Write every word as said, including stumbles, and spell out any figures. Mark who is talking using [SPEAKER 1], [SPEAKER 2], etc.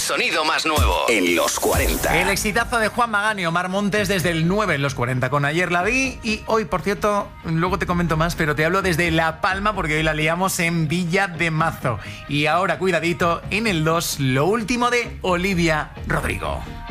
[SPEAKER 1] sonido más nuevo en los cuarenta.
[SPEAKER 2] El exitazo de Juan Magán y Omar Montes desde el nueve en los cuarenta con Ayer la vi. Y hoy, por cierto, luego te comento más, pero te hablo desde La Palma porque hoy la liamos en Villa de Mazo. Y ahora, cuidadito, en el dos, lo último de Olivia Rodrigo.